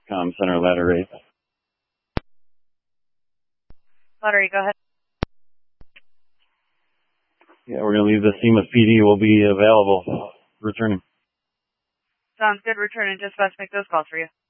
comm center ladder 8. Ladder 8, go ahead. Yeah, we're going to leave the SEMA PD will be available. Returning. Sounds good. Returning. Just about to make those calls for you.